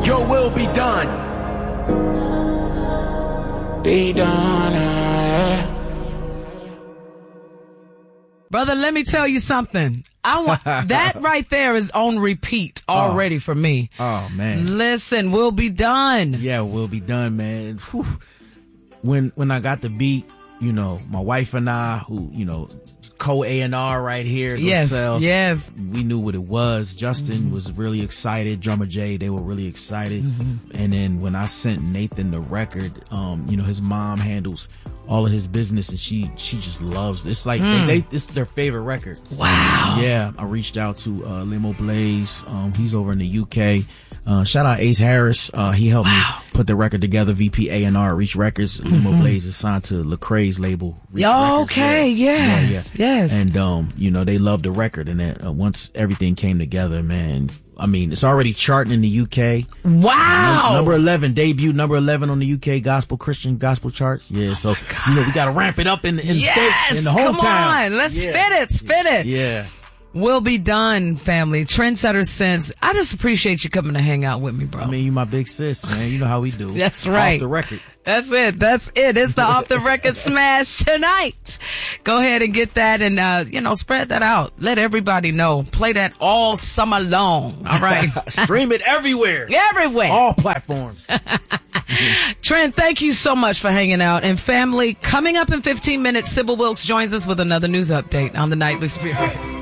Your will be done. Be done. Brother, let me tell you something. I want that right there is on repeat already for me. Oh man. Listen, we'll be done. Yeah, we'll be done, man. Whew. When I got the beat, you know, my wife and I, who, you know, co-A&R right here. Yes, yes. We knew what it was. Justin was really excited. Drummer Jay, they were really excited. And then when I sent Nathan the record, you know, his mom handles all of his business and she just loves it. It's like it's their favorite record. Wow. Yeah, I reached out to Limo Blaze. He's over in the UK. Shout out Ace Harris. He helped me put the record together. VP A&R, Reach Records. Limo Blaze is signed to Lecrae's label. Reach Records. Okay, yes. And you know, they loved the record. And then once everything came together, man, I mean, it's already charting in the UK. Wow. Number 11, debut number 11 on the UK Christian gospel charts. Yeah, so you know, we got to ramp it up in the States, in the hometown. Come on, let's spit it. Yeah. We'll be done, family. Trendsetter Sense. I just appreciate you coming to hang out with me, bro. I mean, you my big sis, man. You know how we do. That's right. Off the record. That's it. It's the Off the Record Smash tonight. Go ahead and get that and, you know, spread that out. Let everybody know. Play that all summer long. All right. Stream it everywhere. Everywhere. All platforms. Trent, thank you so much for hanging out. And family, coming up in 15 minutes, Sybil Wilkes joins us with another news update on the Nightly Spirit.